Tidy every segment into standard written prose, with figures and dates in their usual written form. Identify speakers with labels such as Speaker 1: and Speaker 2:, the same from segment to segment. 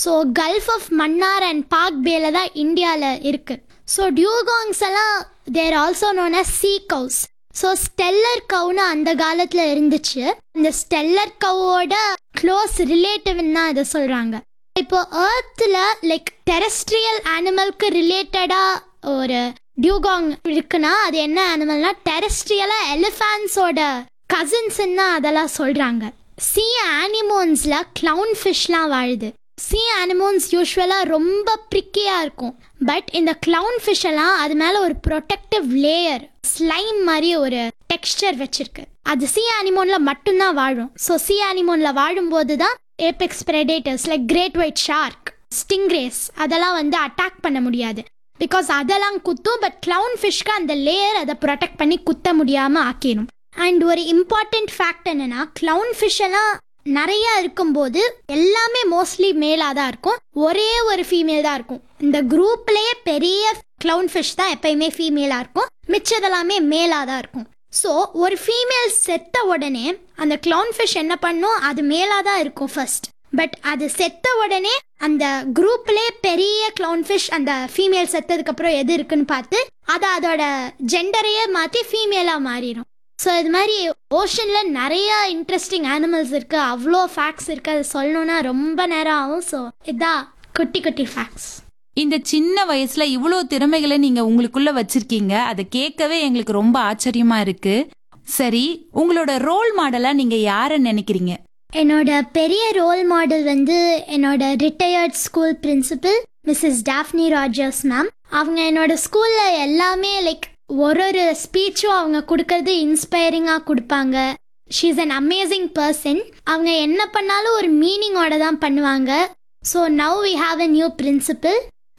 Speaker 1: So gulf of Mannar and park பேல தான் இந்தியாவில் இருக்கு. ஸோ டியூகாங்ஸ் எல்லாம் தேர் ஆல்சோ நோன் அஸ் சீ கவுஸ். ஸோ ஸ்டெல்லர் கவுன்னு அந்த காலத்தில் இருந்துச்சு. இந்த ஸ்டெல்லர் கவோட க்ளோஸ் ரிலேட்டிவ்னு தான் இதை சொல்கிறாங்க. இப்போ ஏர்த்தில் லைக் டெரஸ்ட்ரியல் அனிமலுக்கு ரிலேட்டடாக ஒரு டியூகாங் இருக்குன்னா அது என்ன அனிமல்னா டெரஸ்ட்ரியலாக எலிஃபேண்ட்ஸோட கசின்ஸ்ன்னு தான் அதெல்லாம் சொல்கிறாங்க. சீ ஆனிமோன்ஸில் க்ளவுன் ஃபிஷ்லாம் வாழுது. சீ ஆனிமோன்ஸ் யூஸ்வலாக ரொம்ப ப்ரிக்கியாக இருக்கும். பட் இந்த க்ளவுன் ஃபிஷ் எல்லாம் அது மேலே ஒரு ப்ரொடெக்டிவ் லேயர் ஸ்லைம் மாதிரி ஒரு டெக்ஸ்டர் வச்சிருக்கு. அது சீ ஆனிமோனில் மட்டும்தான் வாழும். ஸோ சீ ஆனிமோனில் வாழும்போது தான் Apex predators like great white shark, stingrays அதெல்லாம் வந்து அட்டாக் பண்ண முடியாது. பிகாஸ் அதெல்லாம் குத்தும். பட் க்ளவுன் ஃபிஷ்க்கு அந்த லேயர் அதை ப்ரொடெக்ட் பண்ணி குத்த முடியாமல் ஆக்கிடும். அண்ட் ஒரு இம்பார்ட்டண்ட் ஃபேக்ட் என்னன்னா க்ளவுன் ஃபிஷ் எல்லாம் நிறைய இருக்கும்போது எல்லாமே மோஸ்ட்லி மேலாக தான் இருக்கும். ஒரே ஒரு ஃபீமேல் தான் இருக்கும். இந்த குரூப்லேயே பெரிய க்ளவுன் ஃபிஷ் தான் எப்பயுமே ஃபீமேலாக இருக்கும். மிச்சதெல்லாமே மேலாக தான் இருக்கும். ஸோ ஒரு ஃபீமேல் செத்த உடனே அந்த க்ளவுன் ஃபிஷ் என்ன பண்ணும், அது மேலாக தான் இருக்கும் ஃபர்ஸ்ட். பட் அது செத்த உடனே அந்த குரூப்லேயே பெரிய க்ளவுன் ஃபிஷ் அந்த ஃபீமேல் செத்ததுக்கப்புறம் எது இருக்குன்னு பார்த்து அதை அதோட ஜெண்டரையே மாற்றி ஃபீமேலாக மாறிடும். ஸோ இது மாதிரி ஓஷனில் நிறைய இன்ட்ரெஸ்டிங் அனிமல்ஸ் இருக்குது. அவ்வளோ ஃபேக்ட்ஸ் இருக்குது. அது சொல்லணுன்னா ரொம்ப நேரம் ஆகும். ஸோ இதான் குட்டி குட்டி ஃபேக்ட்ஸ்.
Speaker 2: இந்த சின்ன வயசுல இவ்வளோ திறமைகளை நீங்க உங்களுக்குள்ள வச்சிருக்கீங்க. அதை கேட்கவே எங்களுக்கு ரொம்ப ஆச்சரியமா இருக்கு. சரி, உங்களோட ரோல் மாடலா நீங்க யாரை நினைக்கிறீங்க?
Speaker 1: என்னோட பெரிய ரோல் மாடல் வந்து என்னோட retired school principal Mrs Daphne Rogers ma'am. அவங்க என்னோட ஸ்கூலில் எல்லாமே லைக் ஒரு ஸ்பீச்சும் அவங்க கொடுக்கறது இன்ஸ்பைரிங்காக கொடுப்பாங்க. She is an amazing person. அவங்க என்ன பண்ணாலும் ஒரு மீனிங்கோட தான் பண்ணுவாங்க. So now we have a new principal.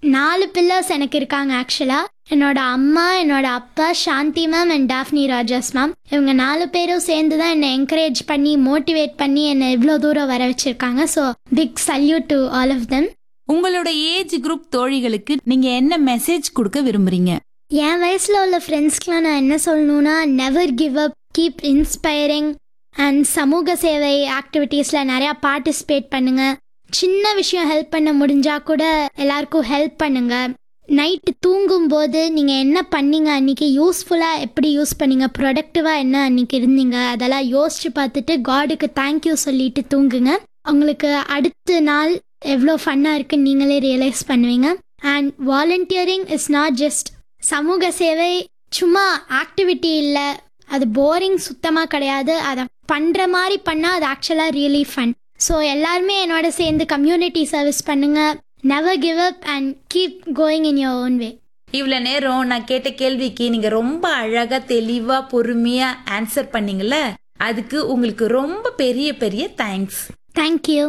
Speaker 1: 4 pillars எனக்கு இருக்காங்க ஆக்சுவலாக. என்னோட அம்மா, என்னோட அப்பா, சாந்தி ma'am and Daphne Rogers ma'am. இவங்க 4 பேரும் சேர்ந்து தான் என்னை என்கரேஜ் பண்ணி மோட்டிவேட் பண்ணி என்னை இவ்வளோ தூரம் வர வச்சிருக்காங்க. So big salute to all of them.
Speaker 2: உங்களோட ஏஜ் குரூப் தோழிகளுக்கு நீங்க என்ன மெசேஜ் கொடுக்க விரும்புறீங்க?
Speaker 1: என் வயசில் உள்ள ஃப்ரெண்ட்ஸ்க்கெலாம் நான் என்ன சொல்லணுன்னா, never give up, keep inspiring and சமூக சேவை ஆக்டிவிட்டீஸில் நிறையா பார்ட்டிசிபேட் பண்ணுங்கள். சின்ன விஷயம் ஹெல்ப் பண்ண முடிஞ்சால் கூட எல்லாருக்கும் ஹெல்ப் பண்ணுங்கள். நைட்டு தூங்கும்போது நீங்கள் என்ன பண்ணீங்க அன்றைக்கி, யூஸ்ஃபுல்லாக எப்படி யூஸ் பண்ணீங்க, ப்ரொடக்டிவாக என்ன அன்றைக்கி இருந்தீங்க, அதெல்லாம் யோசித்து பார்த்துட்டு காடுக்கு தேங்க்யூ சொல்லிட்டு தூங்குங்க. உங்களுக்கு அடுத்த நாள் எவ்வளோ ஃபன்னாக இருக்குன்னு நீங்களே ரியலைஸ் பண்ணுவீங்க. And volunteering is not just சமூக சேவை சும்மா ஆக்டிவிட்டி இல்லை, அது போரிங் சுத்தமாக கிடையாது. அதை பண்ணுற மாதிரி பண்ணால் அது ஆக்சுவலாக ரியலி ஃபன். ஸோ எல்லாருமே என்னோட சேர்ந்து கம்யூனிட்டி சர்வீஸ் பண்ணுங்க. Never give up and keep going in your own way.
Speaker 2: இவ்வளோ நேரம் நான் கேட்ட கேள்விக்கு நீங்க ரொம்ப அழகா தெளிவா பொறுமையா ஆன்சர் பண்ணீங்கல்ல, அதுக்கு உங்களுக்கு ரொம்ப பெரிய பெரிய தேங்க்ஸ்.
Speaker 1: தேங்க்யூ.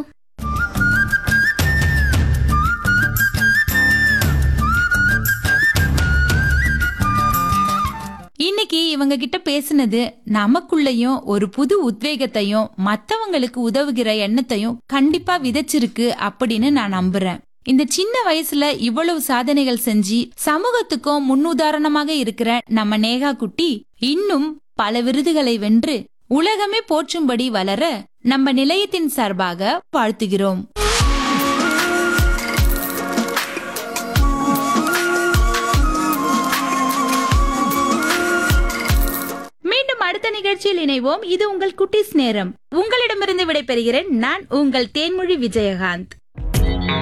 Speaker 2: இன்னைக்கு இவங்க கிட்ட பேசினது நமக்குள்ளயும் ஒரு புது உத்வேகத்தையும் மத்தவங்களுக்கு உதவுகிற எண்ணத்தையும் கண்டிப்பா விதைச்சிருக்கு அப்படின்னு நான் நம்புறேன். இந்த சின்ன வயசுல இவ்வளவு சாதனைகள் செஞ்சு சமூகத்துக்கும் முன்னுதாரணமாக இருக்கிற நம்ம நேகா குட்டி இன்னும் பல விருதுகளை வென்று உலகமே போற்றும்படி வளர நம்ம நிலையத்தின் சார்பாக வாழ்த்துகிறோம். அடுத்த நிகழ்ச்சியில் இணைவோம். இது உங்கள் குட்டீஸ் நேரம். உங்களிடமிருந்து விடைபெறுகிறேன் நான், உங்கள் தேன்மொழி விஜயகாந்த்.